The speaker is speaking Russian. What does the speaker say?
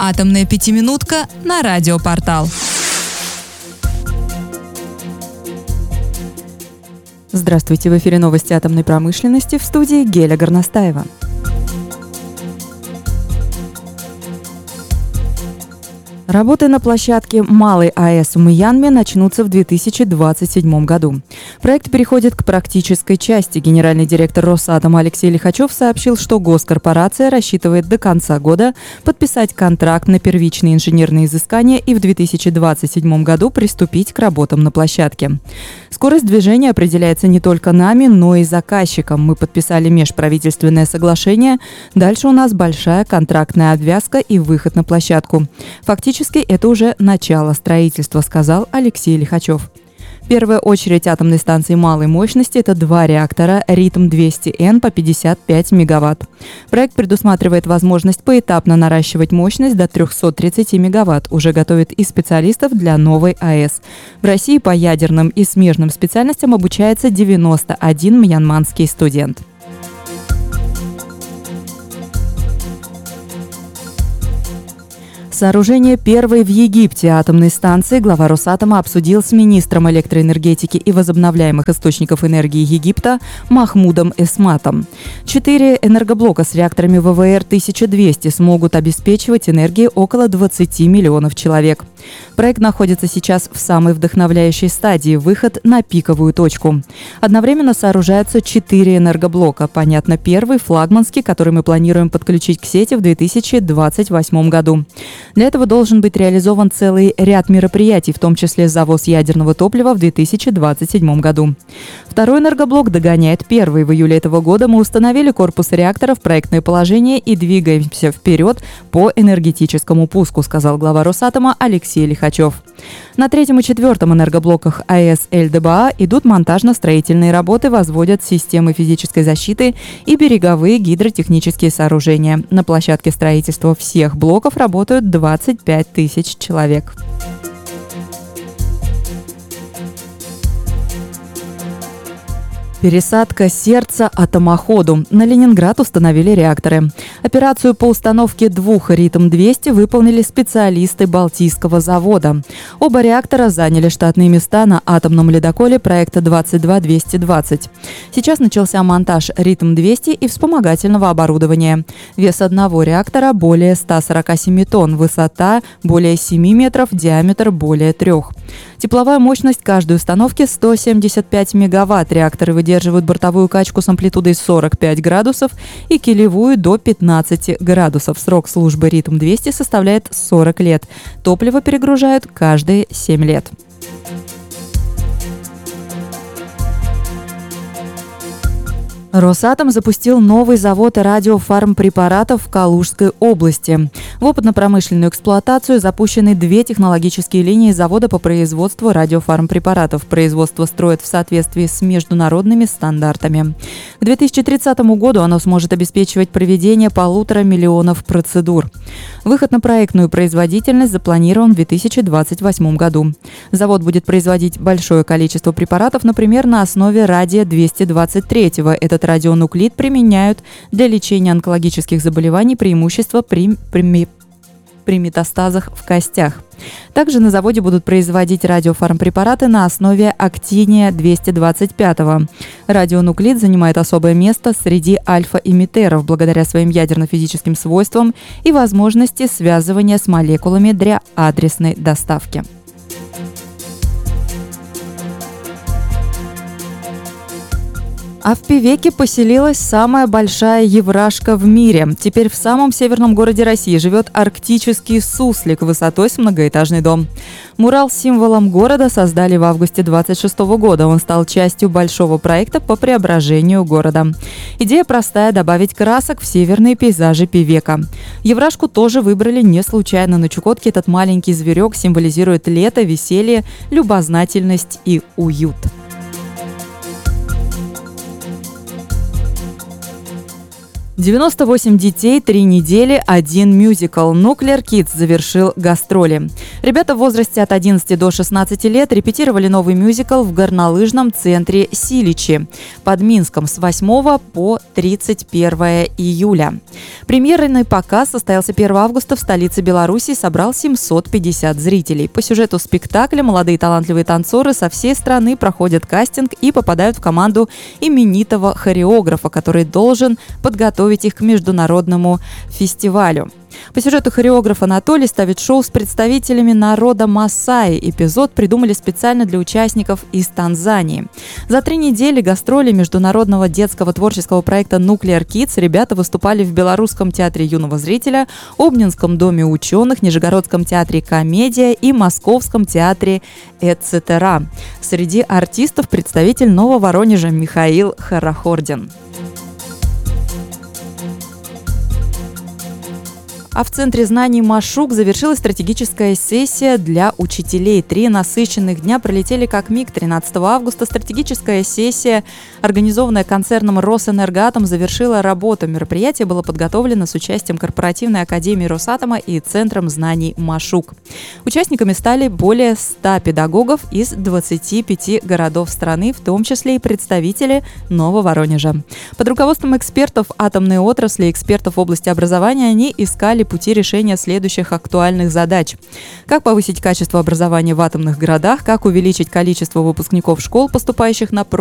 Атомная пятиминутка на Радиопортал. Здравствуйте, в эфире новости атомной промышленности, в студии Геля Горностаева. Работы на площадке Малой АЭС в Мьянме начнутся в 2027 году. Проект переходит к практической части. Генеральный директор Росатома Алексей Лихачев сообщил, что госкорпорация рассчитывает до конца года подписать контракт на первичные инженерные изыскания и в 2027 году приступить к работам на площадке. Скорость движения определяется не только нами, но и заказчиком. Мы подписали межправительственное соглашение. Дальше у нас большая контрактная обвязка и выход на площадку. Фактически это уже начало строительства, сказал Алексей Лихачев. Первая очередь атомной станции малой мощности – это 2 реактора «Ритм-200Н» по 55 мегаватт. Проект предусматривает возможность поэтапно наращивать мощность до 330 мегаватт. Уже готовит и специалистов для новой АЭС. В России по ядерным и смежным специальностям обучается 91 мьянманский студент. Сооружение первой в Египте атомной станции глава Росатома обсудил с министром электроэнергетики и возобновляемых источников энергии Египта Махмудом Эсматом. 4 энергоблока с реакторами ВВР-1200 смогут обеспечивать энергией около 20 миллионов человек. Проект находится сейчас в самой вдохновляющей стадии – выход на пиковую точку. Одновременно сооружаются 4 энергоблока. Понятно, первый – флагманский, который мы планируем подключить к сети в 2028 году. Для этого должен быть реализован целый ряд мероприятий, в том числе завоз ядерного топлива в 2027 году. Второй энергоблок догоняет первый. В июле этого года мы установили корпус реакторов, проектное положение и двигаемся вперед по энергетическому пуску, сказал глава Росатома Алексей Лихачев. На 3-м и 4-м энергоблоках АЭС ЛДБА идут монтажно-строительные работы, возводят системы физической защиты и береговые гидротехнические сооружения. На площадке строительства всех блоков работают 25 тысяч человек. Пересадка сердца атомоходу. На Ленинград установили реакторы. Операцию по установке 2 Ритм-200 выполнили специалисты Балтийского завода. Оба реактора заняли штатные места на атомном ледоколе проекта 22220. Сейчас начался монтаж Ритм-200 и вспомогательного оборудования. Вес одного реактора более 147 тонн, высота более 7 метров, диаметр более 3. Тепловая мощность каждой установки 175 мегаватт. Реакторы выдерживают бортовую качку с амплитудой 45 градусов и килевую до 15 градусов. Срок службы Ритм-200 составляет 40 лет. Топливо перегружают каждые 7 лет. Росатом запустил новый завод радиофармпрепаратов в Калужской области. В опытно-промышленную эксплуатацию запущены 2 технологические линии завода по производству радиофармпрепаратов. Производство строят в соответствии с международными стандартами. К 2030 году оно сможет обеспечивать проведение 1,5 миллиона процедур. Выход на проектную производительность запланирован в 2028 году. Завод будет производить большое количество препаратов, например, на основе радия-223. Этот радионуклид применяют для лечения онкологических заболеваний, преимущество при метастазах в костях. Также на заводе будут производить радиофармпрепараты на основе актиния-225. Радионуклид занимает особое место среди альфа-эмиттеров благодаря своим ядерно-физическим свойствам и возможности связывания с молекулами для адресной доставки. А в Певеке поселилась самая большая еврашка в мире. Теперь в самом северном городе России живет арктический суслик высотой с многоэтажный дом. Мурал с символом города создали в августе 2026 года. Он стал частью большого проекта по преображению города. Идея простая – добавить красок в северные пейзажи Певека. Еврашку тоже выбрали не случайно. На Чукотке этот маленький зверек символизирует лето, веселье, любознательность и уют. 98 детей, 3 недели, 1 мюзикл. Nuclear Kids завершил гастроли. Ребята в возрасте от 11 до 16 лет репетировали новый мюзикл в горнолыжном центре Силичи под Минском с 8 по 31 июля. Премьерный показ состоялся 1 августа в столице Беларуси и собрал 750 зрителей. По сюжету спектакля молодые талантливые танцоры со всей страны проходят кастинг и попадают в команду именитого хореографа, который должен подготовить их к международному фестивалю. По сюжету хореограф Анатолий ставит шоу с представителями народа Масаи. Эпизод придумали специально для участников из Танзании. За 3 недели гастролей международного детского творческого проекта Nuclear Kids ребята выступали в Белорусском театре юного зрителя, Обнинском доме ученых, Нижегородском театре «Комедия» и Московском театре «Эцетера». Среди артистов представитель Нововоронежа Михаил Харахордин. А в Центре знаний Машук завершилась стратегическая сессия для учителей. 3 насыщенных дня пролетели как миг. 13 августа стратегическая сессия, организованная концерном «Росэнергоатом», завершила работу. Мероприятие было подготовлено с участием Корпоративной академии Росатома и Центром знаний Машук. Участниками стали более 100 педагогов из 25 городов страны, в том числе и представители Нововоронежа. Под руководством экспертов атомной отрасли и экспертов в области образования они искали пути решения следующих актуальных задач. Как повысить качество образования в атомных городах, как увеличить количество выпускников школ, поступающих на